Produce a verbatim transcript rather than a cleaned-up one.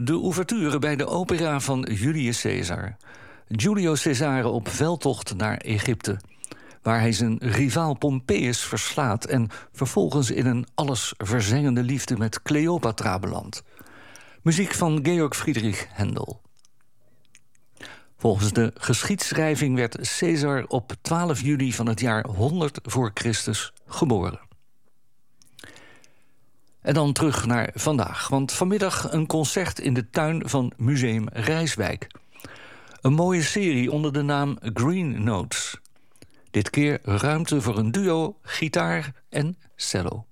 De ouverture bij de opera van Julius Caesar. Julio Cesare op veldtocht naar Egypte, waar hij zijn rivaal Pompeius verslaat en vervolgens in een allesverzengende liefde met Cleopatra belandt. Muziek van Georg Friedrich Händel. Volgens de geschiedschrijving werd Caesar op twaalf juli van het jaar honderd voor Christus geboren. En dan terug naar vandaag, want vanmiddag een concert in de tuin van Museum Rijswijk. Een mooie serie onder de naam Green Notes. Dit keer ruimte voor een duo, gitaar en cello.